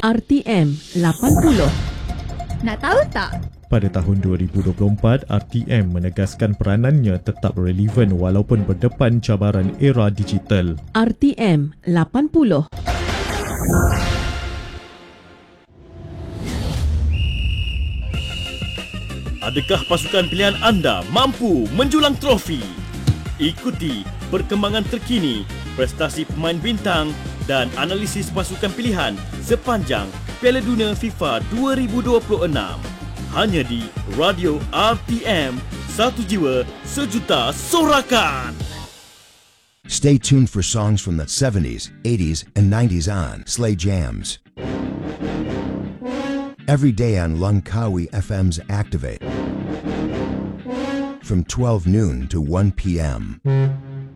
RTM 80. Nak tahu tak? Pada tahun 2024, RTM menegaskan peranannya tetap relevan walaupun berdepan cabaran era digital. RTM 80. Adakah pasukan pilihan anda mampu menjulang trofi? Ikuti perkembangan terkini, prestasi pemain bintang dan analisis pasukan pilihan sepanjang Piala Dunia FIFA 2026. Hanya di Radio RTM, satu jiwa, sejuta sorakan. Stay tuned for songs from the 70s, 80s, and 90s on Slay Jams. Every day on Langkawi FM's Activate from 12 noon to 1 p.m.